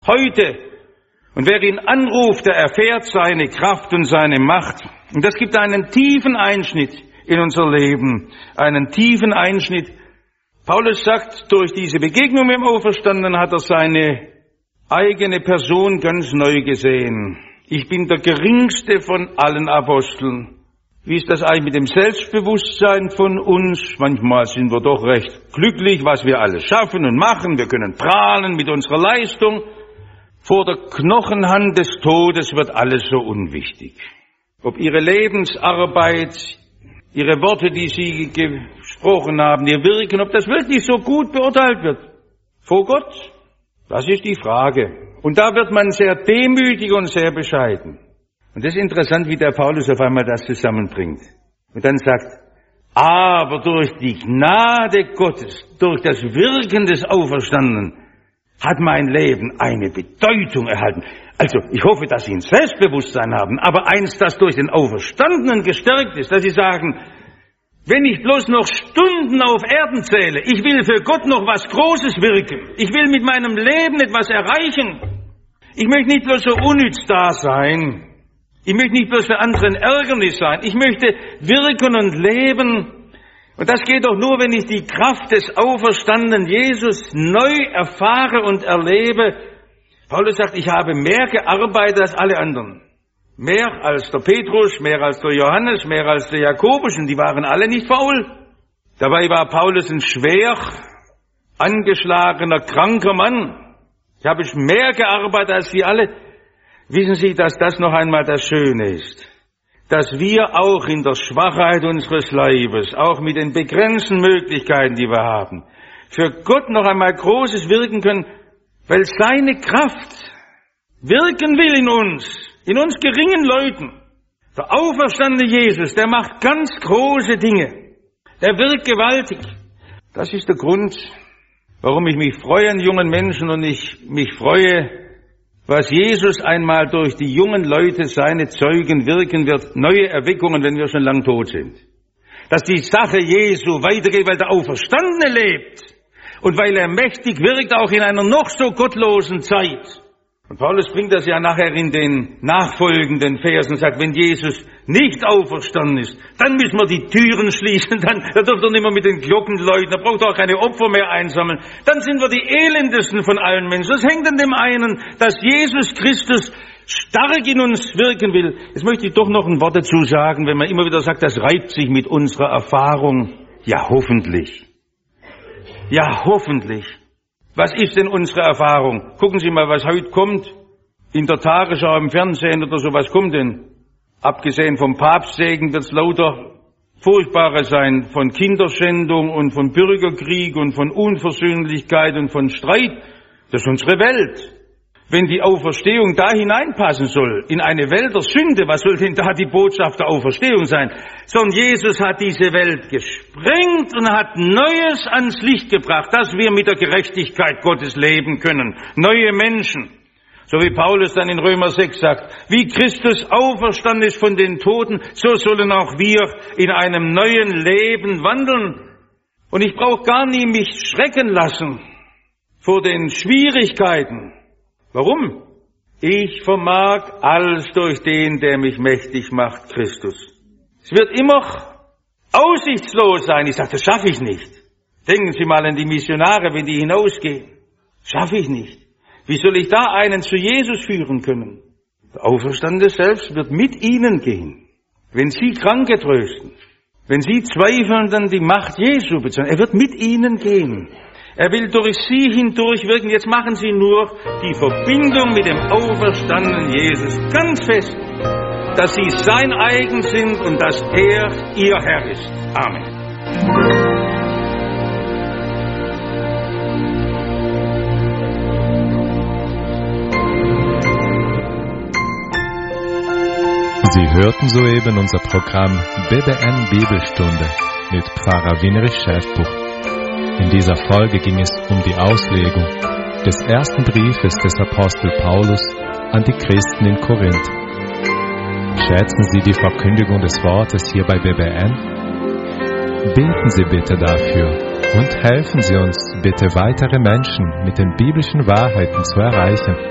Heute. Und wer ihn anruft, der erfährt seine Kraft und seine Macht. Und das gibt einen tiefen Einschnitt in unser Leben. Einen tiefen Einschnitt. Paulus sagt, durch diese Begegnung mit dem Auferstandenen hat er seine eigene Person ganz neu gesehen. Ich bin der geringste von allen Aposteln. Wie ist das eigentlich mit dem Selbstbewusstsein von uns? Manchmal sind wir doch recht glücklich, was wir alles schaffen und machen. Wir können prahlen mit unserer Leistung. Vor der Knochenhand des Todes wird alles so unwichtig. Ob ihre Lebensarbeit, ihre Worte, die sie gesprochen haben, ihr Wirken, ob das wirklich so gut beurteilt wird vor Gott, das ist die Frage. Und da wird man sehr demütig und sehr bescheiden. Und das ist interessant, wie der Paulus auf einmal das zusammenbringt. Und dann sagt, aber durch die Gnade Gottes, durch das Wirken des Auferstandenen, hat mein Leben eine Bedeutung erhalten. Also, ich hoffe, dass Sie ein Selbstbewusstsein haben, aber eins, das durch den Auferstandenen gestärkt ist, dass Sie sagen, wenn ich bloß noch Stunden auf Erden zähle, ich will für Gott noch was Großes wirken. Ich will mit meinem Leben etwas erreichen. Ich möchte nicht bloß so unnütz da sein. Ich möchte nicht bloß für andere ein Ärgernis sein. Ich möchte wirken und leben. Und das geht doch nur, wenn ich die Kraft des auferstandenen Jesus neu erfahre und erlebe. Paulus sagt, ich habe mehr gearbeitet als alle anderen. Mehr als der Petrus, mehr als der Johannes, mehr als der Jakobus. Und die waren alle nicht faul. Dabei war Paulus ein schwer angeschlagener, kranker Mann. Ich habe mehr gearbeitet als sie alle. Wissen Sie, dass das noch einmal das Schöne ist? Dass wir auch in der Schwachheit unseres Leibes, auch mit den begrenzten Möglichkeiten, die wir haben, für Gott noch einmal Großes wirken können, weil seine Kraft wirken will in uns geringen Leuten. Der auferstandene Jesus, der macht ganz große Dinge. Der wirkt gewaltig. Das ist der Grund, warum ich mich freue an jungen Menschen und ich mich freue, was Jesus einmal durch die jungen Leute, seine Zeugen, wirken wird, neue Erweckungen, wenn wir schon lang tot sind. Dass die Sache Jesu weitergeht, weil der Auferstandene lebt und weil er mächtig wirkt, auch in einer noch so gottlosen Zeit. Und Paulus bringt das ja nachher in den nachfolgenden Versen, sagt, wenn Jesus nicht auferstanden ist, dann müssen wir die Türen schließen, dann dürft ihr nicht mehr mit den Glocken läuten, da braucht ihr auch keine Opfer mehr einsammeln. Dann sind wir die elendesten von allen Menschen. Das hängt an dem einen, dass Jesus Christus stark in uns wirken will. Jetzt möchte ich doch noch ein Wort dazu sagen, wenn man immer wieder sagt, das reibt sich mit unserer Erfahrung. Ja, hoffentlich. Ja, hoffentlich. Was ist denn unsere Erfahrung? Gucken Sie mal, was heute kommt. In der Tagesschau, im Fernsehen oder so, was kommt denn? Abgesehen vom Papstsegen wird es lauter Furchtbares sein, von Kinderschändung und von Bürgerkrieg und von Unversöhnlichkeit und von Streit. Das ist unsere Welt. Wenn die Auferstehung da hineinpassen soll, in eine Welt der Sünde, was soll denn da die Botschaft der Auferstehung sein? Sondern Jesus hat diese Welt gesprengt und hat Neues ans Licht gebracht, dass wir mit der Gerechtigkeit Gottes leben können. Neue Menschen. So wie Paulus dann in Römer 6 sagt, wie Christus auferstanden ist von den Toten, so sollen auch wir in einem neuen Leben wandeln. Und ich brauche gar nie mich schrecken lassen vor den Schwierigkeiten. Warum? Ich vermag alles durch den, der mich mächtig macht, Christus. Es wird immer aussichtslos sein. Ich sage, das schaffe ich nicht. Denken Sie mal an die Missionare, wenn die hinausgehen. Schaffe ich nicht. Wie soll ich da einen zu Jesus führen können? Der Auferstandene selbst wird mit ihnen gehen. Wenn Sie Kranke trösten, wenn Sie zweifeln, dann die Macht Jesu bezeugen. Er wird mit ihnen gehen. Er will durch Sie hindurch wirken. Jetzt machen Sie nur die Verbindung mit dem auferstandenen Jesus ganz fest, dass Sie sein eigen sind und dass er Ihr Herr ist. Amen. Sie hörten soeben unser Programm BBN Bibelstunde mit Pfarrer Winrich Schäfbuch. In dieser Folge ging es um die Auslegung des ersten Briefes des Apostel Paulus an die Christen in Korinth. Schätzen Sie die Verkündigung des Wortes hier bei BBN? Beten Sie bitte dafür und helfen Sie uns bitte, weitere Menschen mit den biblischen Wahrheiten zu erreichen.